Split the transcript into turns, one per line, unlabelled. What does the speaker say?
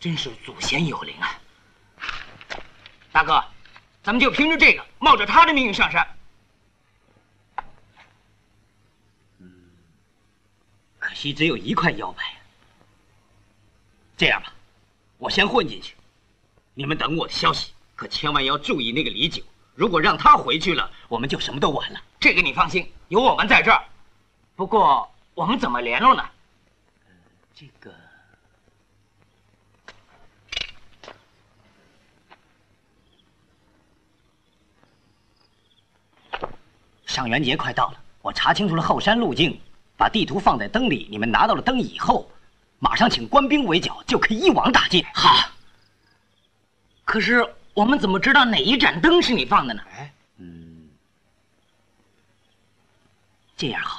真是祖先有灵啊！大哥，咱们就凭着这个，冒着他的命运上山。
可惜只有1块腰牌。这样吧，我先混进去，你们等我的消息。可千万要注意那个李九，如果让他回去了，我们就什么都完了。
这个你放心，有我们在这儿。不过我们怎么联络呢？
这个。 上元节快到了，我查清楚了后山路径，把地图放在灯里。你们拿到了灯以后，马上请官兵围剿，就可以一网打尽。
好。可是我们怎么知道哪一盏灯是你放的呢？
这样好。